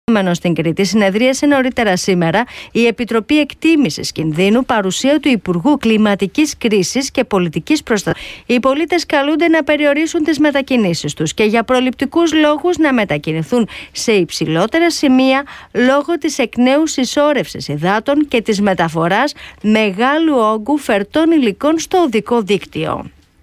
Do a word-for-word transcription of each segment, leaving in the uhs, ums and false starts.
Στην Κρήτη συνεδρίασε νωρίτερα σήμερα η Επιτροπή Εκτίμησης Κινδύνου, παρουσία του Υπουργού Κλιματικής Κρίσης και Πολιτικής Προστασίας. Οι πολίτες καλούνται να περιορίσουν τις μετακινήσεις τους και για προληπτικούς λόγους να μετακινηθούν σε υψηλότερα σημεία λόγω της εκ νέου συσσόρευσης υδάτων και της μεταφοράς μεγάλου όγκου φερτών υλικών στο οδικό δίκτυο.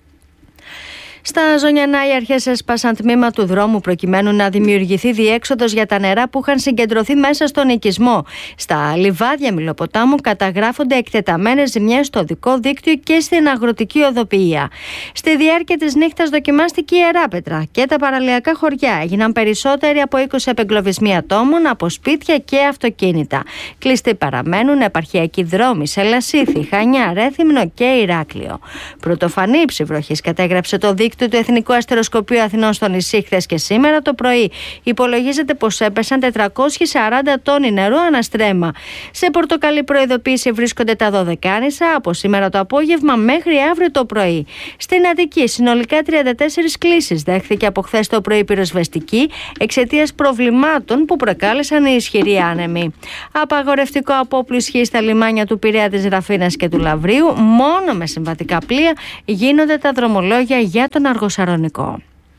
Στα Ζωνιανά, οι αρχές έσπασαν τμήμα του δρόμου προκειμένου να δημιουργηθεί διέξοδος για τα νερά που είχαν συγκεντρωθεί μέσα στον οικισμό. Στα λιβάδια Μηλοποτάμου καταγράφονται εκτεταμένες ζημιές στο οδικό δίκτυο και στην αγροτική οδοποιία. Στη διάρκεια της νύχτας δοκιμάστηκε η Ιεράπετρα και τα παραλιακά χωριά. Έγιναν περισσότεροι από είκοσι απεγκλωβισμοί ατόμων από σπίτια και αυτοκίνητα. Κλειστοί παραμένουν επαρχιακοί δρόμοι σε Λασίθι, Χανιά, Ρέθυμνο και Ηράκλειο. Πρωτοφανή ύψη βροχής κατέγραψε το δίκτυο του Εθνικού Αστεροσκοπείου Αθηνών στο νησί χθες και σήμερα το πρωί. Υπολογίζεται πως έπεσαν τετρακόσιοι σαράντα τόνοι νερού αναστρέμα. Σε πορτοκαλί προειδοποίηση βρίσκονται τα Δωδεκάνησα από σήμερα το απόγευμα μέχρι αύριο το πρωί. Στην Αττική, συνολικά τριάντα τέσσερις κλήσεις δέχθηκε από χθες το πρωί πυροσβεστική εξαιτίας προβλημάτων που προκάλεσαν οι ισχυροί άνεμοι. Απαγορευτικό απόπλου ισχύει στα λιμάνια του Πειραιά, της Ραφίνας και του Λαβρίου. Μόνο με συμβατικά πλοία γίνονται τα δρομολόγια για τον Αργοσαρονικό.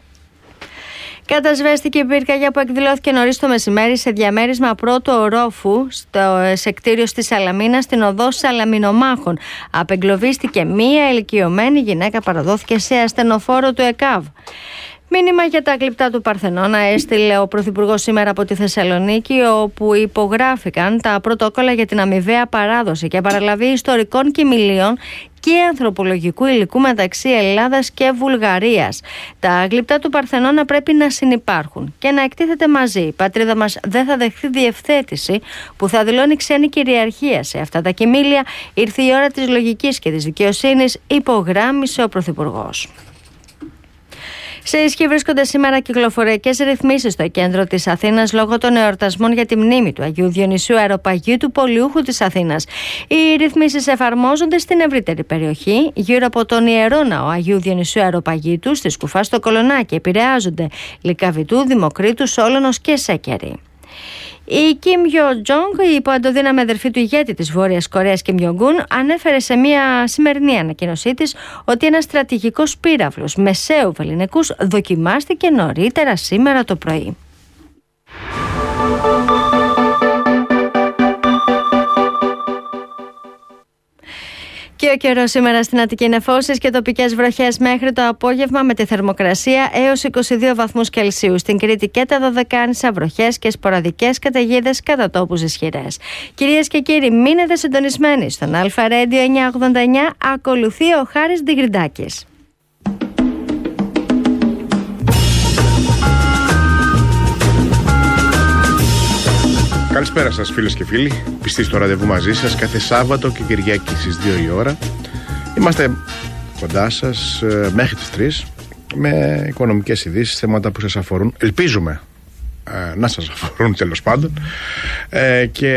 Κατασβέστηκε η πυρκαγιά που εκδηλώθηκε νωρίς το μεσημέρι σε διαμέρισμα πρώτου ορόφου στο, σε κτίριο στη Σαλαμίνα, στην οδό Σαλαμινομάχων. Απεγκλωβίστηκε μία ηλικιωμένη γυναίκα, παραδόθηκε σε ασθενοφόρο του ΕΚΑΒ. Μήνυμα για τα γλυπτά του Παρθενώνα έστειλε ο Πρωθυπουργός σήμερα από τη Θεσσαλονίκη, όπου υπογράφηκαν τα πρωτόκολλα για την αμοιβαία παράδοση και παραλαβή ιστορικών κοιμηλίων και ανθρωπολογικού υλικού μεταξύ Ελλάδας και Βουλγαρίας. Τα γλυπτά του Παρθενώνα πρέπει να συνυπάρχουν και να εκτίθεται μαζί. Η πατρίδα μας δεν θα δεχθεί διευθέτηση που θα δηλώνει ξένη κυριαρχία σε αυτά τα κοιμήλια. Ήρθε η ώρα της λογικής και της δικαιοσύνης, υπογράμμισε ο Πρωθυπουργός. Σε ισχύ βρίσκονται σήμερα κυκλοφοριακές ρυθμίσεις στο κέντρο της Αθήνας λόγω των εορτασμών για τη μνήμη του Αγίου Διονυσίου Αεροπαγίτου, Πολιούχου της Αθήνας. Οι ρυθμίσεις εφαρμόζονται στην ευρύτερη περιοχή γύρω από τον Ιερό Ναό Αγίου Διονυσίου Αεροπαγίτου, στη Σκουφά, στο Κολονάκι. Επηρεάζονται Λυκαβητού, Δημοκρίτου, Σόλωνος και Σέκερη. Η Κιμ Γιο Τζονγκ, η παντοδύναμη αδερφή του ηγέτη της Βόρειας Κορέας Κιμ Ιονγκούν, ανέφερε σε μια σημερινή ανακοίνωσή της ότι ένας στρατηγικός πύραυλος μεσαίου βεληνικούς δοκιμάστηκε νωρίτερα σήμερα το πρωί. Και ο καιρός σήμερα στην Αττική: νεφώσεις και τοπικές βροχές μέχρι το απόγευμα, με τη θερμοκρασία έως είκοσι δύο βαθμούς Κελσίου. Στην Κρήτη και τα Δωδεκάνησα, βροχές και σποραδικές καταιγίδες κατά τόπους ισχυρές. Κυρίες και κύριοι, μείνετε συντονισμένοι στον Αλφα Radio εννιακόσια ογδόντα εννιά. Ακολουθεί ο Χάρης Ντιγριντάκης. Καλησπέρα σας, φίλες και φίλοι. Πιστοί στο ραντεβού μαζί σας κάθε Σάββατο και Κυριακή στις δύο η ώρα. Είμαστε κοντά σας ε, μέχρι τις τρεις με οικονομικές ειδήσεις, θέματα που σας αφορούν. Ελπίζουμε ε, να σας αφορούν, τέλος πάντων. Ε, και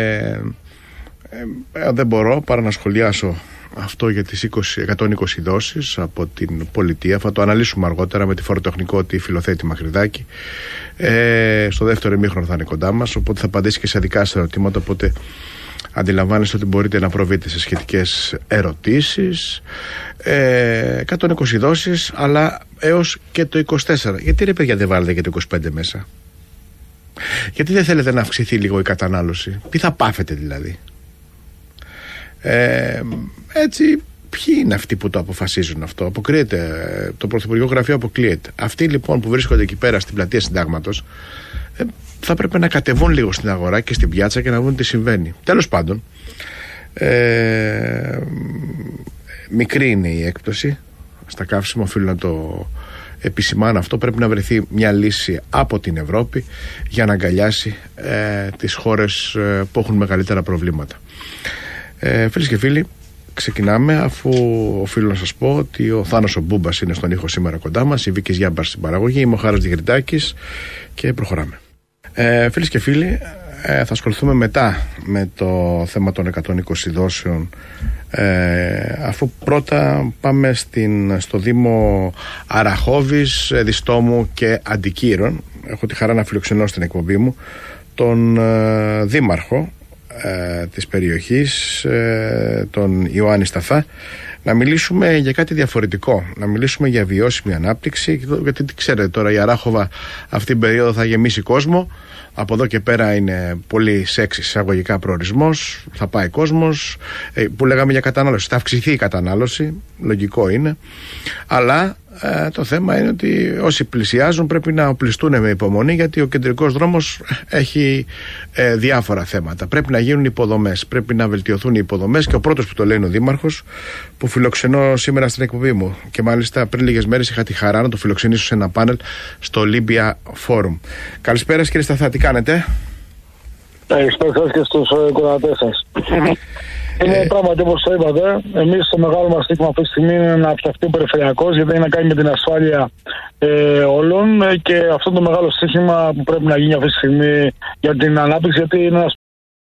ε, δεν μπορώ παρά να σχολιάσω αυτό για τις είκοσι, εκατόν είκοσι δόσεις από την πολιτεία. Θα το αναλύσουμε αργότερα με τη φοροτεχνικό τη Φιλοθέτη Μαχριδάκη. Ε, στο δεύτερο ημίχρονο θα είναι κοντά μας, οπότε θα απαντήσει και σε δικά σας ερωτήματα. Οπότε αντιλαμβάνεστε ότι μπορείτε να προβείτε σε σχετικές ερωτήσεις. ε, εκατόν είκοσι δόσεις, αλλά έως και το είκοσι τέσσερα. Γιατί ρε παιδιά δεν βάλετε και το είκοσι πέντε μέσα? Γιατί δεν θέλετε να αυξηθεί λίγο η κατανάλωση? Τι θα πάθετε δηλαδή? Ε, έτσι, ποιοι είναι αυτοί που το αποφασίζουν αυτό? Αποκρίνεται, το Πρωθυπουργικό Γραφείο αποκλείεται. Αυτοί λοιπόν που βρίσκονται εκεί πέρα στην πλατεία Συντάγματος ε, θα πρέπει να κατεβούν λίγο στην αγορά και στην πιάτσα και να δουν τι συμβαίνει. Τέλος πάντων, ε, μικρή είναι η έκπτωση στα καύσιμα, οφείλω να το επισημάνω αυτό. Πρέπει να βρεθεί μια λύση από την Ευρώπη για να αγκαλιάσει ε, τις χώρες ε, που έχουν μεγαλύτερα προβλήματα. Ε, φίλες και φίλοι, ξεκινάμε, αφού οφείλω να σας πω ότι ο Θάνος ο Μπούμπας είναι στον ήχο σήμερα κοντά μας, η Βίκης Γιάμπαρ στην παραγωγή, είμαι ο Χάρης Ντιγριντάκης και προχωράμε. Ε, φίλες και φίλοι, ε, θα ασχοληθούμε μετά με το θέμα των εκατόν είκοσι δόσεων, ε, αφού πρώτα πάμε στην, στο Δήμο Αραχώβης, Διστόμου και Αντικύρων. Έχω τη χαρά να φιλοξενώ στην εκπομπή μου τον ε, δήμαρχο ε, της περιοχής, ε, τον Ιωάννη Σταθά, να μιλήσουμε για κάτι διαφορετικό, να μιλήσουμε για βιώσιμη ανάπτυξη, γιατί ξέρετε τώρα η Αράχοβα αυτή την περίοδο θα γεμίσει κόσμο. Από εδώ και πέρα είναι πολύ σεξι εισαγωγικά προορισμός, θα πάει κόσμος, που λέγαμε για κατανάλωση, θα αυξηθεί η κατανάλωση, λογικό είναι, αλλά ε, το θέμα είναι ότι όσοι πλησιάζουν πρέπει να οπλιστούν με υπομονή, γιατί ο κεντρικός δρόμος έχει ε, διάφορα θέματα. Πρέπει να γίνουν υποδομές, πρέπει να βελτιωθούν οι υποδομές, και ο πρώτος που το λέει είναι ο Δήμαρχος, που φιλοξενώ σήμερα στην εκπομπή μου, και μάλιστα πριν λίγες μέρες είχα τη χαρά να το φιλοξενήσω σε ένα πάνελ στο Olympia Forum. Καλησπέρα κύριε Σταθά, τι κάνετε? Καλησπέρα σας και στους κορατές σας. Είναι ε... πράγματι όπως το είπατε. Εμείς το μεγάλο μας στίχημα αυτή τη στιγμή είναι να φτιαχτεί ο περιφερειακός, γιατί έχει να κάνει με την ασφάλεια ε, όλων, και αυτό το μεγάλο στίχημα που πρέπει να γίνει αυτή τη στιγμή για την ανάπτυξη, γιατί είναι ένας